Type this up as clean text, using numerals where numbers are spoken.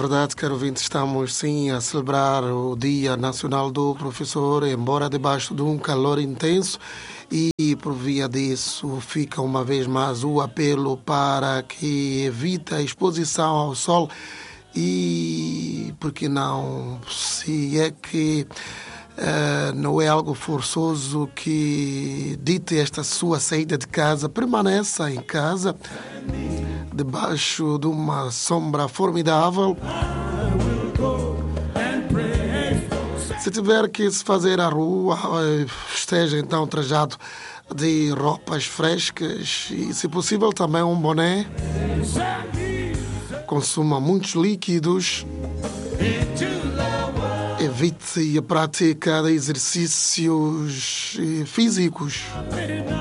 verdade, caro ouvinte, estamos sim a celebrar o Dia Nacional do Professor, embora debaixo de um calor intenso, e por via disso fica uma vez mais o apelo para que evite a exposição ao sol e, porque não, se é que não é algo forçoso que dite esta sua saída de casa, permaneça em casa, debaixo de uma sombra formidável. Se tiver que se fazer à rua, esteja então trajado de roupas frescas e, se possível, também um boné. Consuma muitos líquidos. Evite a prática de exercícios físicos.